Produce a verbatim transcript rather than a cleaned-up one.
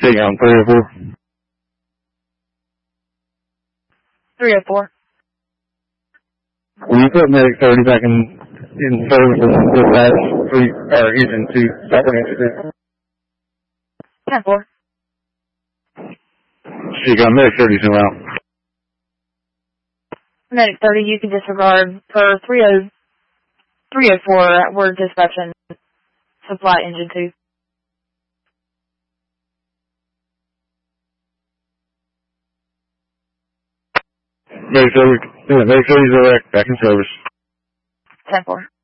Take on three oh four. three oh four. Will you put Medic thirty back in, in service and put that three, or engine two, operating engine two? ten four. She got Medic thirty two out. Medic thirty, you can disregard for three oh four, we're dispatching supply engine two. Medic thirty, Medic thirty is direct, back in service. ten four.